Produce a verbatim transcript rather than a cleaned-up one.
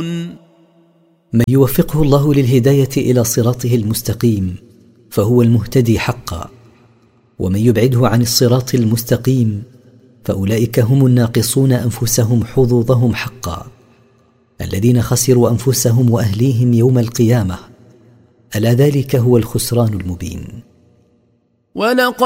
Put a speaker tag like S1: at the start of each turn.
S1: من يوفقه الله للهداية إلى صراطه المستقيم فهو المهتدي حقا، ومن يبعده عن الصراط المستقيم فأولئك هم الناقصون أنفسهم حظوظهم حقا، الذين خسروا أنفسهم وأهليهم يوم القيامة، ألا ذلك هو الخسران المبين.